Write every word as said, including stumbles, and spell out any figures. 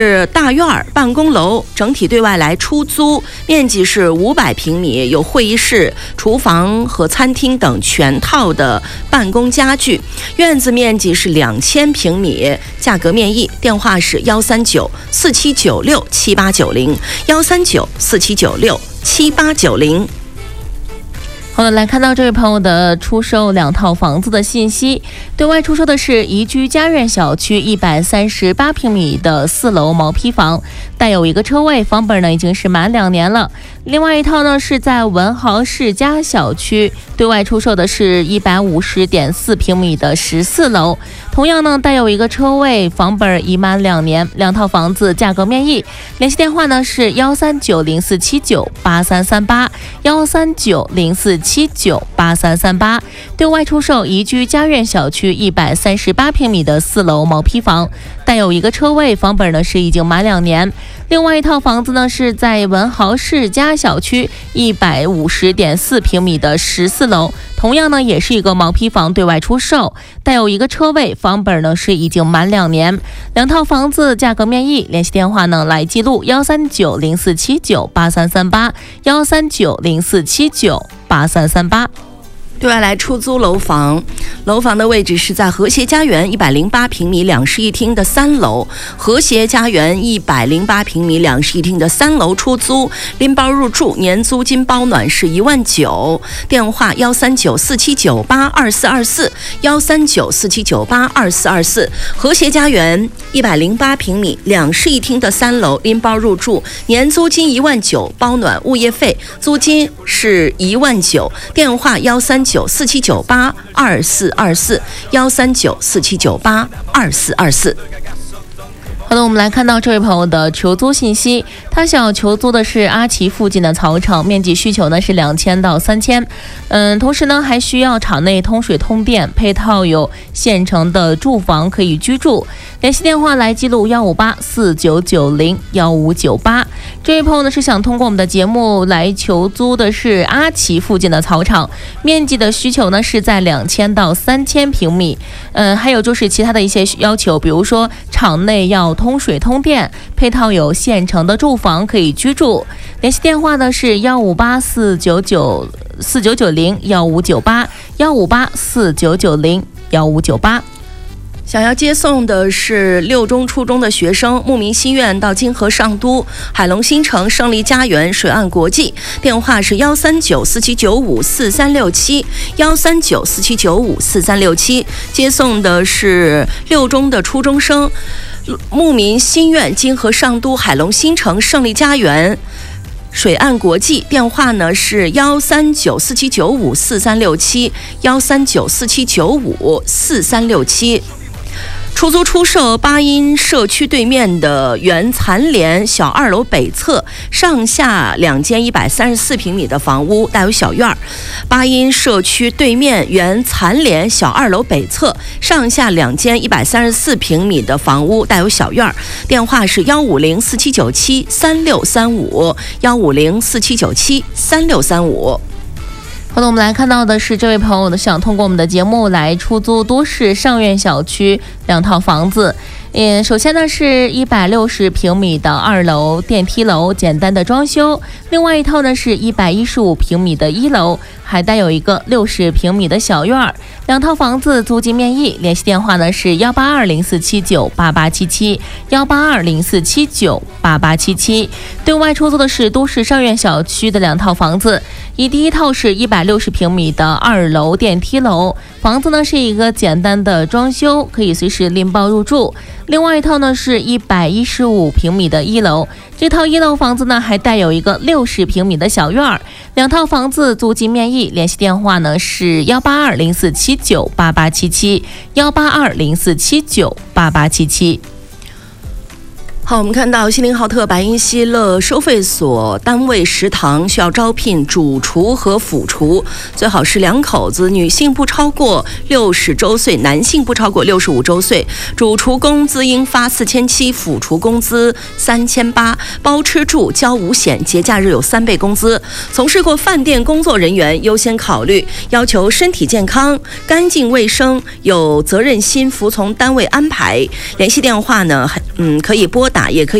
是大院办公楼，整体对外来出租，面积是五百平米，有会议室、厨房和餐厅等全套的办公家具。院子面积是两千平米，价格面议。电话是幺三九四七九六七八九零，幺三九四七九六七八九零。 好的，来看到这位朋友的出售两套房子的信息，对外出售的是宜居家苑小区一百三十八平米的四楼毛坯房，带有一个车位，房本呢已经是满两年了。另外一套呢是在文豪世家小区，对外出售的是一百五十点四平米的十四楼，同样呢带有一个车位，房本已满两年。两套房子价格面议，联系电话呢是幺三九零四七九八三三八，幺三九零四七九八三三八。对外出售宜居家苑小区一百三十八平米的四楼毛坯房，带有一个车位，房本呢是已经满两年。另外一套房子呢是在文豪世家小区一百五十点四平米的十四楼，同样呢也是一个毛坯房，对外出售，带有一个车位，房本呢是已经满两年。两套房子价格面议，联系电话呢来记录幺三九零四七九八三三八，幺三九零四七九八三三八。 对外来出租楼房，楼房的位置是在和谐家园一百零八平米两室一厅的三楼，和谐家园一百零八平米两室一厅的三楼出租，拎包入住，年租金包暖是一万九。电话幺三九四七九八二四二四，幺三九四七九八二四二四。和谐家园一百零八平米两室一厅的三楼，拎包入住，年租金一万九，包暖物业费，租金是一万九。电话幺三九四七九八二四二四，幺三九四七九八二四二四。 好的，我们来看到这位朋友的求租信息，他想要求租的是阿奇附近的草场，面积需求呢是两千到三千，嗯，同时呢还需要场内通水通电，配套有现成的住房可以居住。联系电话来记录幺五八四九九零幺五九八。这位朋友呢是想通过我们的节目来求租的是阿奇附近的草场，面积的需求呢是在两千到三千平米，嗯，还有就是其他的一些要求，比如说场内要通水通电，配套有现成的住房可以居住。联系电话呢是幺五八四九九四九九零幺五九八，幺五八四九九零幺五九八。 想要接送的是六中初中的学生，牧民新苑到金河上都、海龙新城、胜利家园、水岸国际。电话是幺三九四七九五四三六七，幺三九四七九五四三六七。接送的是六中的初中生，牧民新苑、金河上都、海龙新城、胜利家园、水岸国际。电话呢是幺三九四七九五四三六七，幺三九四七九五四三六七。出租出售八音社区对面的原残联小二楼北侧上下两间一百三十四平米的房屋，带有小院儿。八音社区对面原残联小二楼北侧上下两间一百三十四平米的房屋，带有小院儿。电话是幺五零四七九七三六三五，幺五零四七九七三六三五。 好的，我们来看到的是这位朋友呢想通过我们的节目来出租都市上苑小区两套房子。嗯，首先呢是一百六十平米的二楼电梯楼，简单的装修。另外一套呢是一百一十五平米的一楼，还带有一个六十平米的小院儿。两套房子租金面议，联系电话呢是幺八二零四七九八八七七，幺八二零四七九八八七七。对外出租的是都市上苑小区的两套房子，以第一套是一百六十平米的二楼电梯楼，房子呢是一个简单的装修，可以随时拎包入住。另外一套呢是一百一十五平米的一楼，这套一楼房子呢还带有一个六十平米的小院儿。两套房子租金面议，联系电话呢是幺八二零四七九八八七七，幺八二零四七九八八七七。 好，我们看到锡林浩特白银希乐收费所单位食堂需要招聘主厨和辅厨，最好是两口子，女性不超过六十周岁，男性不超过六十五周岁。主厨工资应发四千七，辅厨工资三千八，包吃住，交五险，节假日有三倍工资。从事过饭店工作人员优先考虑，要求身体健康、干净卫生，有责任心，服从单位安排。联系电话呢，嗯，可以拨打打，也可以